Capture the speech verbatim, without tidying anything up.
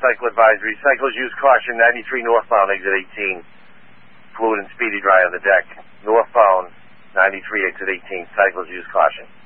cycle advisory. Cycles use caution, ninety-three northbound, exit eighteen. Fluid and speedy dry on the deck. Northbound, ninety-three, exit eighteen. Cycles use caution.